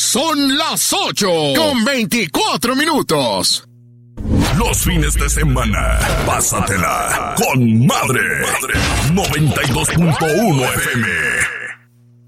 Son las 8:24. Los fines de semana, pásatela con Madre. 92.1 FM.